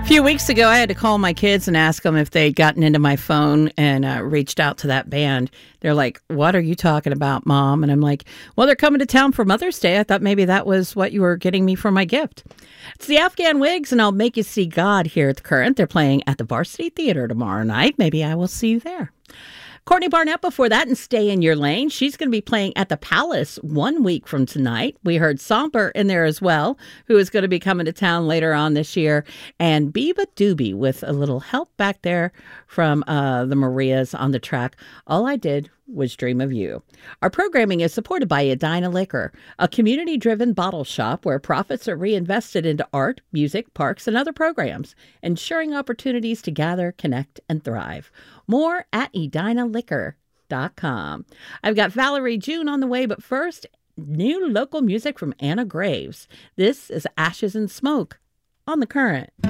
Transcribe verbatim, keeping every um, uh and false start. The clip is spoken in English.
A few weeks ago, I had to call my kids and ask them if they'd gotten into my phone and uh, reached out to that band. They're like, "What are you talking about, Mom?" And I'm like, "Well, they're coming to town for Mother's Day. I thought maybe that was what you were getting me for my gift." It's the Afghan Wigs, and I'll make you see God here at the Current. They're playing at the Varsity Theater tomorrow night. Maybe I will see you there. Courtney Barnett before that, and Stay in Your Lane. She's going to be playing at the Palace one week from tonight. We heard Somber in there as well, who is going to be coming to town later on this year. And Biba Doobie with a little help back there from uh, the Marias on the track. All I Did Was Dream of You. Our programming is supported by Edina Liquor, a community-driven bottle shop where profits are reinvested into art, music, parks, and other programs, ensuring opportunities to gather, connect, and thrive. More at edina liquor dot com. I've got Valerie June on the way, but first, new local music from Anna Graves. This is Ashes and Smoke on The Current.